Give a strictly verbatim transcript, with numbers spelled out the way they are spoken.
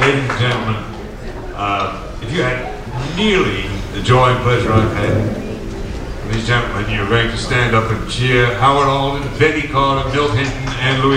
ladies and gentlemen, uh, if you had nearly the joy and pleasure I've had, these gentlemen, you're going to stand up and cheer Howard Alden, Betty Carter, Milt Hinton, and Louis